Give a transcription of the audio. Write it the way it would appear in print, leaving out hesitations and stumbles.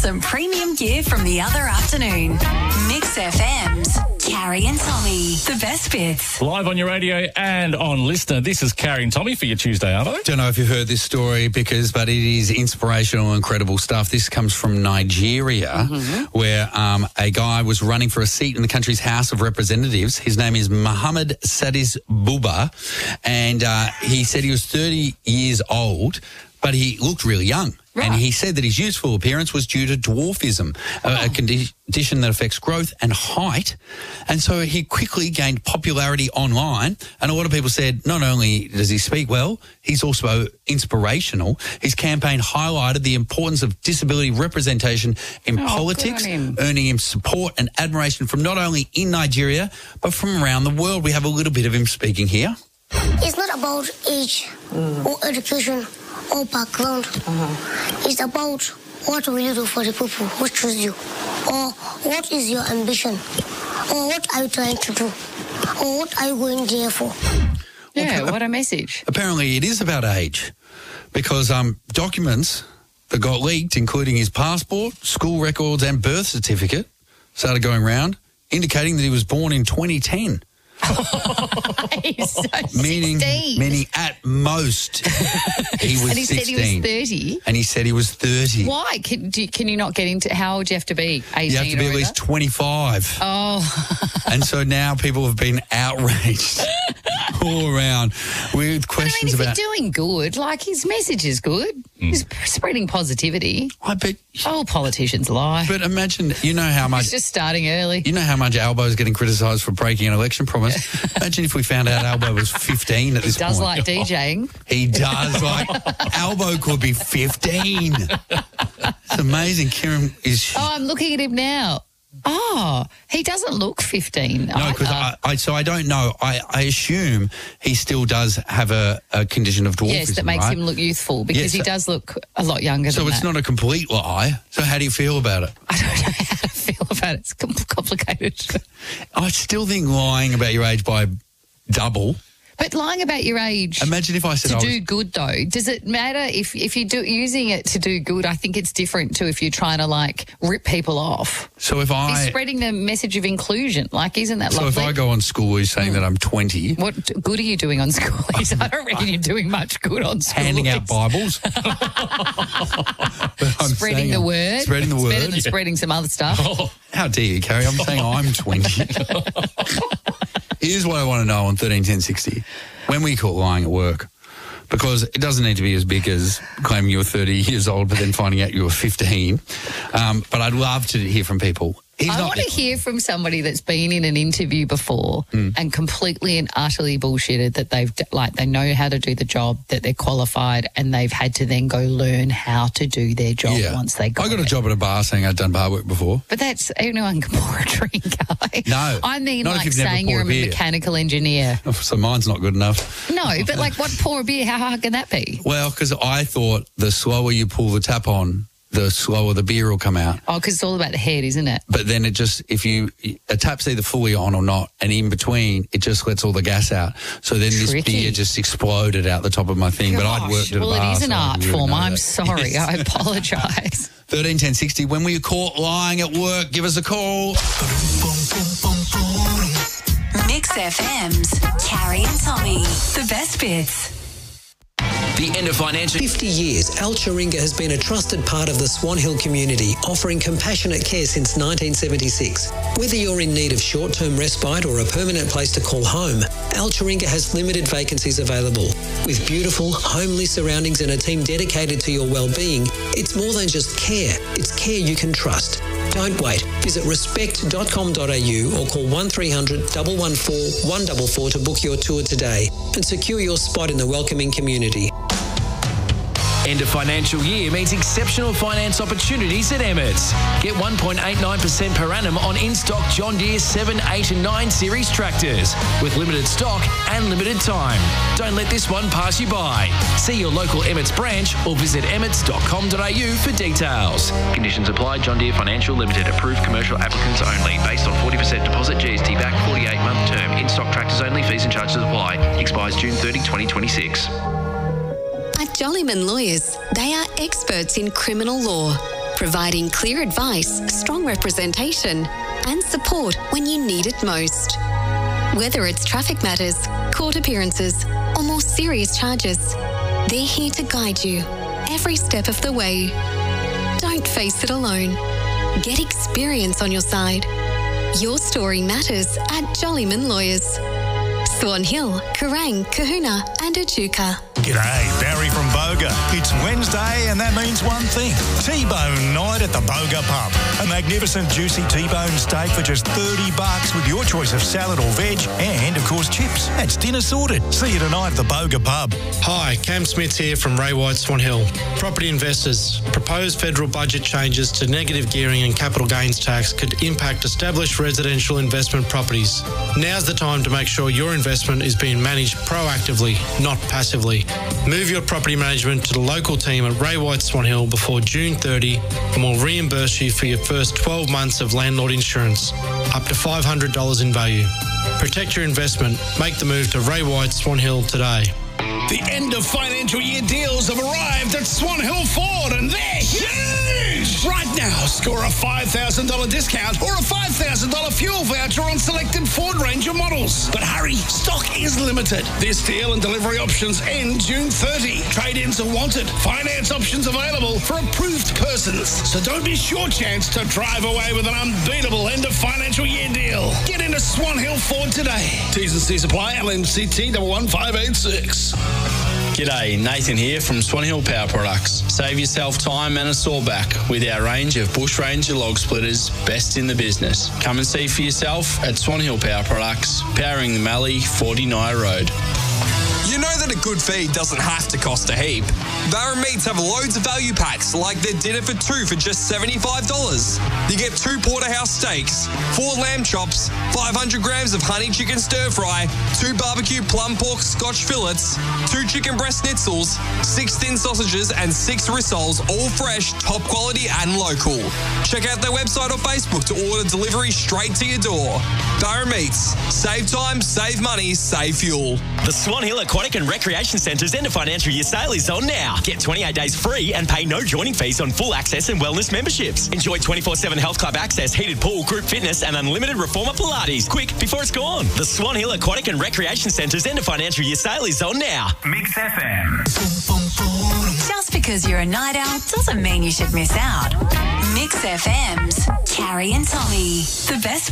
some premium gear from the other afternoon. Mix FM's Carrie and Tommy. The best bits. Live on your radio and on Listener. This is Carrie and Tommy for your Tuesday, Arvo. Don't know if you heard this story but it is inspirational, incredible stuff. This comes from Nigeria, where a guy was running for a seat in the country's House of Representatives. His name is Muhammad Sadis Buba, and he said he was 30 years old, but he looked really young. Right. And he said that his youthful appearance was due to dwarfism, a condition that affects growth and height. And so he quickly gained popularity online. And a lot of people said not only does he speak well, he's also inspirational. His campaign highlighted the importance of disability representation in politics, earning him support and admiration from not only in Nigeria, but from around the world. We have a little bit of him speaking here. It's not about age or education or background. It's about what will you do for the people who choose you, or what is your ambition, or what are you trying to do, or what are you going there for. Yeah, what a message. Apparently it is about age, because documents that got leaked, including his passport, school records and birth certificate, started going around, indicating that he was born in 2010. He's so meaning at most he was 16. And he said he was 30? And he said he was 30. Why? Can you not get into, how old do you have to be? 18 You have to be at least 25. Oh. And so now people have been outraged all around with questions if about... you're doing good, like his message is good. He's spreading positivity. I bet... Oh, politicians lie. But imagine, you know how much... He's just starting early. You know how much Albo's getting criticised for breaking an election promise? Imagine if we found out Albo was 15 at this point. He does like DJing. He does. Like, Albo could be 15. It's amazing. Kieran is... Oh, I'm looking at him now. Oh, he doesn't look 15. No, because I don't know. I assume he still does have a condition of dwarfism, yes, that makes him look youthful, because he does look a lot younger than that. So it's not a complete lie. So how do you feel about it? I don't know how to feel about it. It's complicated. I still think lying about your age by double... But lying about your age. Imagine if I said to do good, though. Does it matter if you're using it to do good? I think it's different to if you're trying to like rip people off. So if he's spreading the message of inclusion, like, isn't that lovely? So if I go on schoolies saying that I'm 20, what good are you doing on schoolies? I don't reckon you're doing much good on schoolies. Handing out Bibles, spreading the word. Spreading the word. Better than spreading some other stuff. Oh, how dare you, Carrie? I'm saying I'm 20. Here's what I want to know on 131060. When we caught lying at work, because it doesn't need to be as big as claiming you were 30 years old but then finding out you were 15. But I'd love to hear from people. I want to hear from somebody that's been in an interview before and completely and utterly bullshitted that they know how to do the job, that they're qualified, and they've had to then go learn how to do their job once they got it. I got a job at a bar saying I'd done bar work before. But that's, anyone can pour a drink, No. I mean, like saying you're a mechanical engineer. So mine's not good enough. No, but like, what, pour a beer, how hard can that be? Well, because I thought the slower you pull the tap on, the slower the beer will come out. Oh, because it's all about the head, isn't it? But then it just, a tap's either fully on or not, and in between, it just lets all the gas out. So then this beer just exploded out the top of my thing. Gosh, but I'd worked at a bar. Well, it is an art form. I'm that. sorry. Yes. I apologise. 131060, when we are caught lying at work, give us a call. Mix FM's Carrie and Tommy. The best bits. The end of financial... 50 years, Al Chiringa has been a trusted part of the Swan Hill community, offering compassionate care since 1976. Whether you're in need of short-term respite or a permanent place to call home, Al Chiringa has limited vacancies available. With beautiful, homely surroundings and a team dedicated to your well-being, it's more than just care. It's care you can trust. Don't wait. Visit respect.com.au or call 1300 114 144 to book your tour today and secure your spot in the welcoming community. End of financial year means exceptional finance opportunities at Emmett's. Get 1.89% per annum on in-stock John Deere 7, 8 and 9 series tractors with limited stock and limited time. Don't let this one pass you by. See your local Emmett's branch or visit emmets.com.au for details. Conditions apply. John Deere Financial Limited. Approved commercial applicants only. Based on 40% deposit, GST back, 48-month term. In-stock tractors only. Fees and charges apply. Expires June 30, 2026. At Jollyman Lawyers, they are experts in criminal law. providing clear advice, strong representation, and support when you need it most. Whether it's traffic matters, court appearances, or more serious charges, they're here to guide you every step of the way. Don't face it alone. Get experience on your side. Your story matters at Jollyman Lawyers. Swan Hill, Kerrang, Kahuna and Echuca. G'day, Barry from Boga. It's Wednesday and that means one thing. T-Bone night at the Boga Pub. A magnificent juicy T-bone steak for just $30 with your choice of salad or veg and, of course, chips. That's dinner sorted. See you tonight at the Boga Pub. Hi, Cam Smith here from Ray White Swan Hill. Property investors, proposed federal budget changes to negative gearing and capital gains tax could impact established residential investment properties. Now's the time to make sure your investment is being managed proactively, not passively. Move your property management to the local team at Ray White Swan Hill before June 30 and we'll reimburse you for your first 12 months of landlord insurance, up to $500 in value. Protect your investment. Make the move to Ray White Swan Hill today. The end of financial year deals have arrived at Swan Hill Ford and they're huge! Right now, score a $5,000 discount or a $5,000 fuel voucher on selected Ford Ranger models. But hurry, stock is limited. This deal and delivery options end June 30. Trade-ins are wanted. Finance options available for approved persons. So don't miss your chance to drive away with an unbeatable end of financial year deal. Get into Swan Hill Ford today. T's and C's apply. LMCT 11586. G'day, Nathan here from Swan Hill Power Products. Save yourself time and a sore back with our range of Bush Ranger log splitters, best in the business. Come and see for yourself at Swan Hill Power Products, powering the Mallee 49 Road. You know that a good feed doesn't have to cost a heap. Barra Meats have loads of value packs, like their dinner for two for just $75. You get 2 porterhouse steaks, 4 lamb chops, 500 grams of honey chicken stir fry, 2 barbecue plum pork scotch fillets, 2 chicken breast schnitzels, 6 thin sausages and 6 rissoles, all fresh, top quality and local. Check out their website or Facebook to order delivery straight to your door. Barra Meats. Save time, save money, save fuel. The Swan Hill Aquatic and Recreation Centre's end of financial year sale is on now. Get 28 days free and pay no joining fees on full access and wellness memberships. Enjoy 24/7 health club access, heated pool, group fitness and unlimited reformer Pilates. Quick, before it's gone. The Swan Hill Aquatic and Recreation Centre's end of financial year sale is on now. Mix FM. Just because you're a night owl doesn't mean you should miss out. Mix FM's Carrie and Tommy. The best